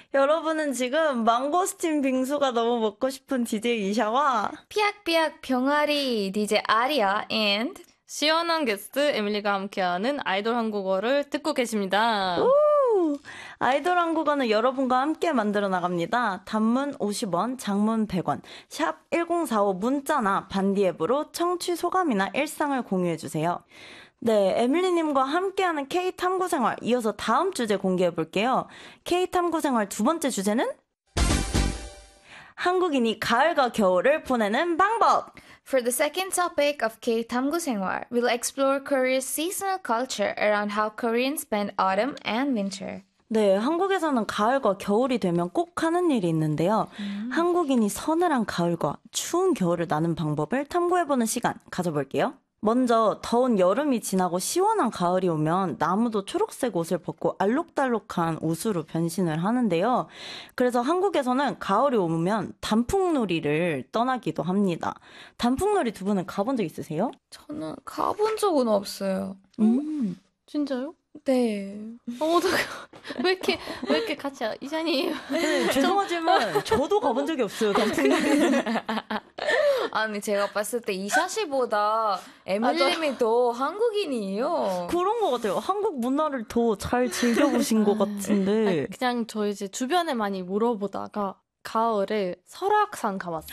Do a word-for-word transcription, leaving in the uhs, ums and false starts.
여러분은 지금 망고스틴 빙수가 너무 먹고 싶은 디제이 이샤와 삐약삐약 병아리 디제이 아리아 and 시원한 게스트 에밀리가 함께하는 아이돌 한국어를 듣고 계십니다. 우! 아이돌 한국어는 여러분과 함께 만들어 나갑니다. 단문 오십 원, 장문 백 원, 샵 일공사오 문자나 반디 앱으로 청취 소감이나 일상을 공유해주세요. 네, 에밀리님과 함께하는 K-탐구생활 이어서 다음 주제 공개해볼게요. K-탐구생활 두 번째 주제는 한국인이 가을과 겨울을 보내는 방법! For the second topic of K-탐구 생활, we'll explore Korea's seasonal culture around how Koreans spend autumn and winter. 네, 한국에서는 가을과 겨울이 되면 꼭 하는 일이 있는데요. 음. 한국인이 서늘한 가을과 추운 겨울을 나는 방법을 탐구해보는 시간 가져볼게요. 먼저 더운 여름이 지나고 시원한 가을이 오면 나무도 초록색 옷을 벗고 알록달록한 옷으로 변신을 하는데요. 그래서 한국에서는 가을이 오면 단풍놀이를 떠나기도 합니다. 단풍놀이 두 분은 가본 적 있으세요? 저는 가본 적은 없어요. 음, 진짜요? 네. 어, 왜 이렇게, 왜 이렇게 같이, 이사님. 네, 죄송하지만 저도 가본 적이 없어요, 단풍놀이. 아니, 제가 봤을 때 이샤 씨보다 에밀리님이 더 한국인이에요. 그런 것 같아요. 한국 문화를 더 잘 즐겨보신 것 같은데. 그냥 저 이제 주변에 많이 물어보다가 가을에 설악산 가봤어요.